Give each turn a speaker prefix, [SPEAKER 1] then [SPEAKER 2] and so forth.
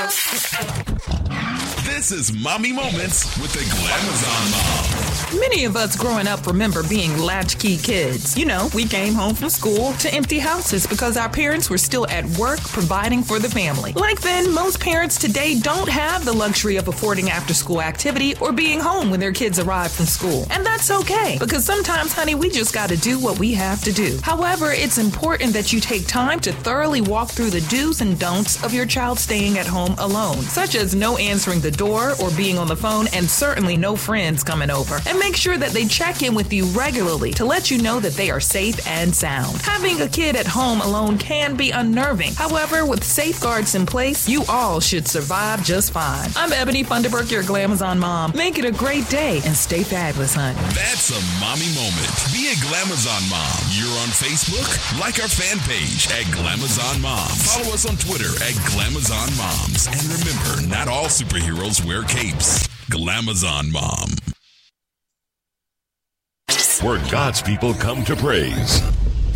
[SPEAKER 1] This is Mommy Moments with the Glamazon Mom.
[SPEAKER 2] Many of us growing up remember being latchkey kids. You know, we came home from school to empty houses because our parents were still at work providing for the family. Like then, most parents today don't have the luxury of affording after-school activity or being home when their kids arrive from school. And that's okay, because sometimes, honey, we just got to do what we have to do. However, it's important that you take time to thoroughly walk through the do's and don'ts of your child staying at home alone, such as no answering the door or being on the phone, and certainly no friends coming over. And make sure that they check in with you regularly to let you know that they are safe and sound. Having a kid at home alone can be unnerving. However, with safeguards in place, you all should survive just fine. I'm Ebony Funderburk, your Glamazon mom. Make it a great day and stay fabulous, honey.
[SPEAKER 1] That's a mommy moment. Be a Glamazon mom. You're on Facebook? Like our fan page at Glamazon Moms. Follow us on Twitter at Glamazon Moms. And remember, not all superheroes wear capes. Glamazon Mom.
[SPEAKER 3] Where God's people come to praise.